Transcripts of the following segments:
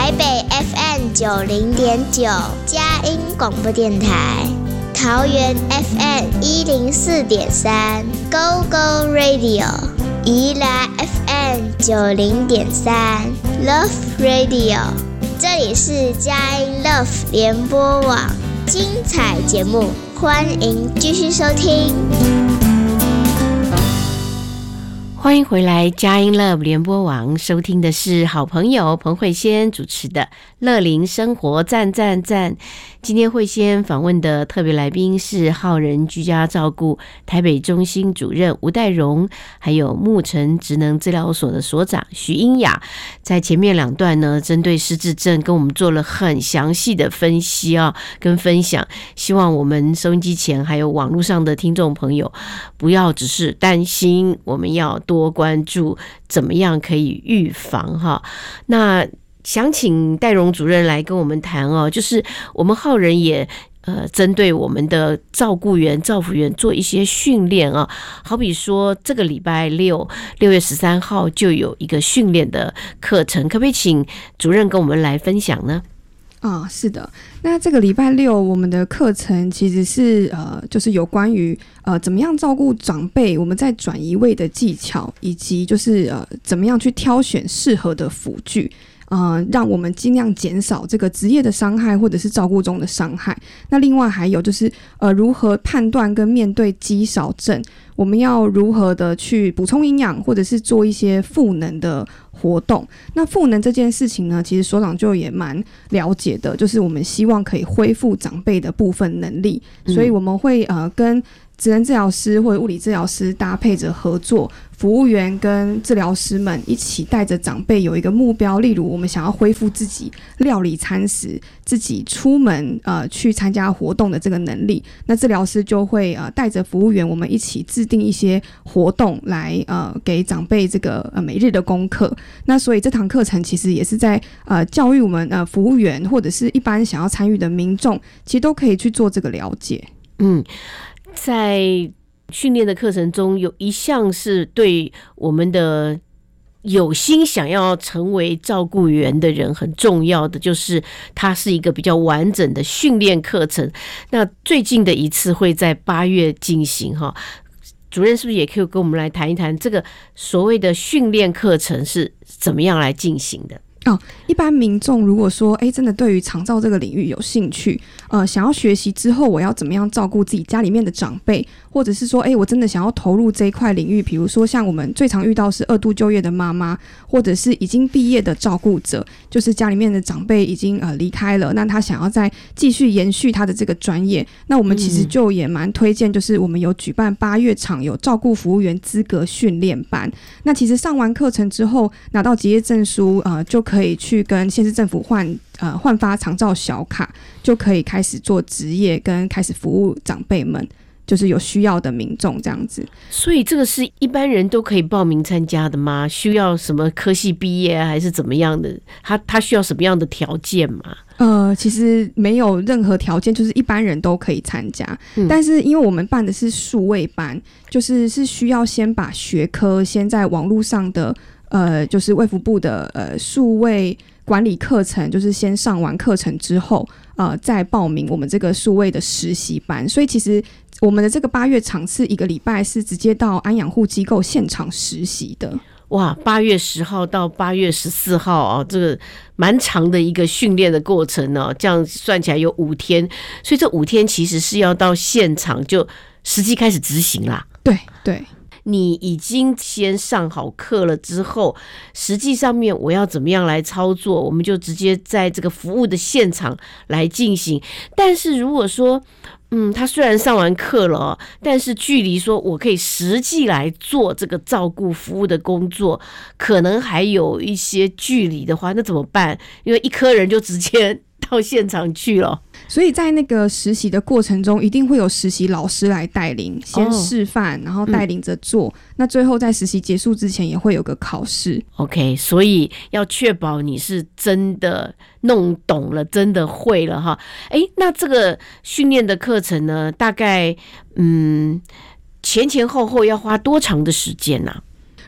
台北 FM90.9 佳音广播电台，桃园 FM104.3 Go Go Radio， 宜兰 FM90.3 Love Radio。这里是佳音 Love 联播网，精彩节目，欢迎继续收听。 欢迎回来，佳音 Love 联播网，收听的是好朋友彭慧仙主持的乐龄生活赞赞赞。今天慧仙访问的特别来宾是浩人居家照顾台北中心主任吴岱荣，还有牧城职能治疗所的所长徐英雅。在前面2段呢，针对失智症跟我们做了很详细的分析跟分享。希望我们收音机前还有网络上的听众朋友，不要只是担心，我们要多关注怎么样可以预防那想请岱荣主任来跟我们谈就是我们浩人也针对我们的照顾员、照服员做一些训练好比说这个礼拜6月13号就有一个训练的课程，可不可以请主任跟我们来分享呢？ 是的，那这个礼拜6我们的课程其实是就是有关于怎么样照顾长辈，我们在转移位的技巧，以及就是怎么样去挑选适合的辅具，让我们尽量减少这个职业的伤害或者是照顾中的伤害。那另外还有就是如何判断跟面对肌少症，我们要如何的去补充营养，或者是做一些赋能的活动。那赋能这件事情呢，其实所长就也蛮了解的，就是我们希望可以恢复长辈的部分能力，所以我们会跟职能治疗师或者物理治疗师搭配着合作，服务员跟治疗师们一起带着长辈有一个目标，例如我们想要恢复自己料理餐食、自己出门去参加活动的这个能力，那治疗师就会带着服务员，我们一起制定一些活动来给长辈这个每日的功课。那所以这堂课程其实也是在教育我们服务员或者是一般想要参与的民众，其实都可以去做这个了解。 在训练的课程中，有一项是对我们的有心想要成为照顾员的人很重要的，就是它是一个比较完整的训练课程。那最近的一次会在8月进行主任是不是也可以跟我们来谈一谈这个所谓的训练课程是怎么样来进行的？ 一般民众如果说真的对于长照这个领域有兴趣，想要学习之后我要怎么样照顾自己家里面的长辈，或者是说我真的想要投入这一块领域，比如说像我们最常遇到是2度就业的妈妈，或者是已经毕业的照顾者，就是家里面的长辈已经离开了，那他想要再继续延续他的这个专业，那我们其实就也蛮推荐，就是我们有举办8月场有照顾服务员资格训练班。那其实上完课程之后拿到结业证书，就可以去跟县市政府换发长照小卡，就可以开始做职业跟开始服务长辈们，就是有需要的民众这样子。 所以这个是一般人都可以报名参加的吗？需要什么科系毕业还是怎么样的？他需要什么样的条件吗？ 其实没有任何条件，就是一般人都可以参加。但是因为我们办的是数位班，就是需要先把学科先在网络上的就是卫福部的数位管理课程，就是先上完课程之后再报名我们这个数位的实习班。所以其实我们的这个8月场次1个礼拜是直接到安养护机构现场实习的。 哇，8月10号到8月14号这个蛮长的一个训练的过程这样算起来有5天，所以这5天其实是要到现场就实际开始执行啦。 对， 你已经先上好课了之后，实际上面我要怎么样来操作，我们就直接在这个服务的现场来进行。但是如果说他虽然上完课了但是距离说我可以实际来做这个照顾服务的工作可能还有一些距离的话，那怎么办？因为一科人就直接到现场去了。 所以在那个实习的过程中，一定会有实习老师来带领，先示范，然后带领着做。那最后在实习结束之前，也会有个考试。 OK， 所以要确保你是真的弄懂了，真的会了哈。那这个训练的课程呢，大概前后要花多长的时间啊？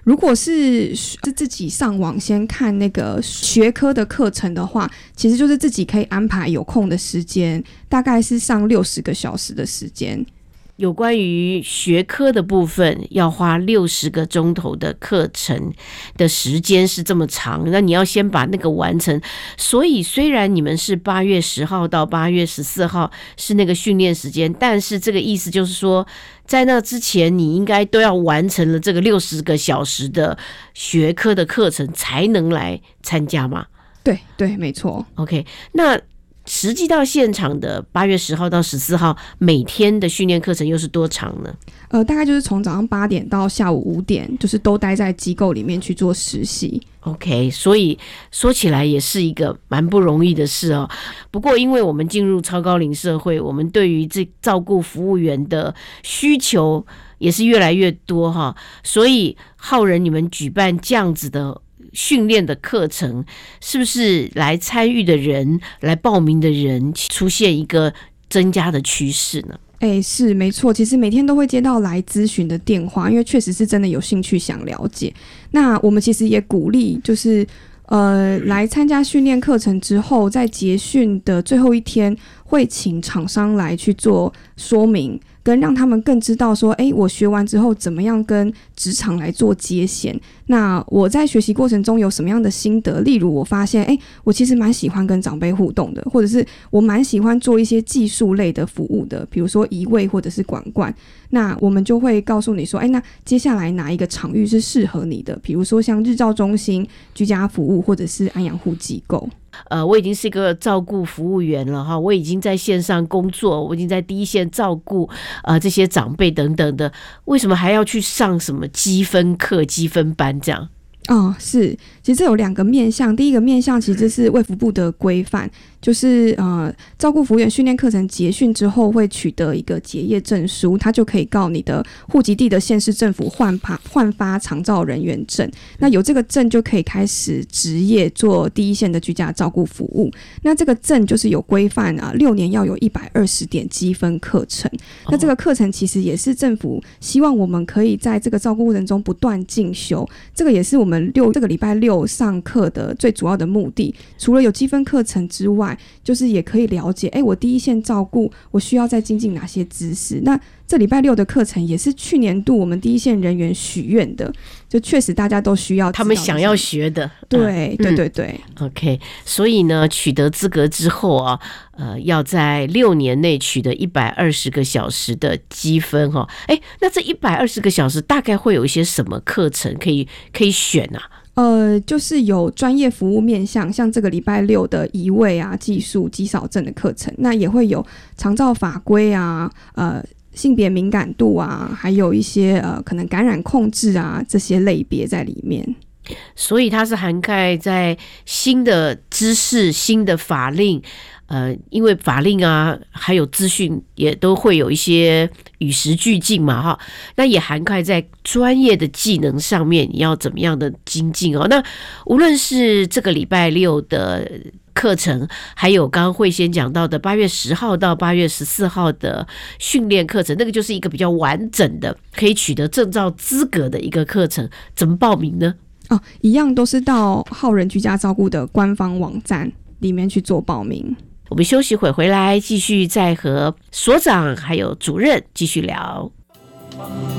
如果是自己上网先看那个学科的课程的话，其实就是自己可以安排有空的时间，大概是上60个小时的时间。 有关于学科的部分，要花60个钟头的课程的时间是这么长，那你要先把那个完成。所以虽然你们是8月10号到8月14号是那个训练时间，但是这个意思就是说，在那之前你应该都要完成了这个60个小时的学科的课程才能来参加吗？ 对对，没错。 OK， 那实际到现场的8月10号到14号每天的训练课程又是多长呢？ 大概就是从早上8点到下午5点，就是都待在机构里面去做实习。 OK， 所以说起来也是一个蛮不容易的事哦。不过因为我们进入超高龄社会，我们对于这照顾服务员的需求也是越来越多哈，所以浩仁你们举办这样子的训练的课程，是不是来参与的人、来报名的人出现一个增加的趋势呢？ 是没错，其实每天都会接到来咨询的电话，因为确实是真的有兴趣想了解。那我们其实也鼓励，就是来参加训练课程之后，在结训的最后一天，会请厂商来去做说明，跟让他们更知道说，我学完之后怎么样跟职场来做接线。那我在学习过程中有什么样的心得？例如我发现，我其实蛮喜欢跟长辈互动的，或者是我蛮喜欢做一些技术类的服务的，比如说移位或者是管灌。那我们就会告诉你说，那接下来哪一个场域是适合你的？比如说像日照中心、居家服务或者是安养护机构。 我已经是一个照顾服务员了哈，我已经在线上工作，我已经在第一线照顾这些长辈等等的，为什么还要去上什么积分课、积分班这样？ 是，其实这有2个面向。第一个面向其实是卫福部的规范，就是照顾服务员训练课程结训之后会取得一个结业证书，它就可以告你的户籍地的县市政府换发长照人员证。那有这个证就可以开始执业做第一线的居家照顾服务。那这个证就是有规范6年要有120点积分课程。那这个课程其实也是政府希望我们可以在这个照顾过程中不断进修，这个也是我们这个礼拜6上课的最主要的目的。除了有积分课程之外，就是也可以了解我第一线照顾我需要再精进哪些知识。那这礼拜6的课程也是去年度我们第一线人员许愿的，就确实大家都需要知道， 他们想要学的。 对对对对。 OK， 所以呢，取得资格之后啊，要在6年内取得120个小时的积分哈。那这120个小时大概会有一些什么课程可以选啊？ 就是有专业服务面向，像这个礼拜6的移位啊、技术、肌少症的课程，那也会有长照法规啊、性别敏感度啊，还有一些可能感染控制啊这些类别在里面。 所以它是涵盖在新的知识、新的法令。因为法令啊，还有资讯也都会有一些与时俱进嘛，哈，那也涵盖在专业的技能上面，你要怎么样的精进哦？那无论是这个礼拜6的课程，还有刚刚慧先讲到的8月10号到8月14号的训练课程，那个就是一个比较完整的，可以取得证照资格的一个课程，怎么报名呢？ 一样都是到浩仁居家照顾的官方网站里面去做报名。 我们休息会回来，继续再和所长还有主任继续聊。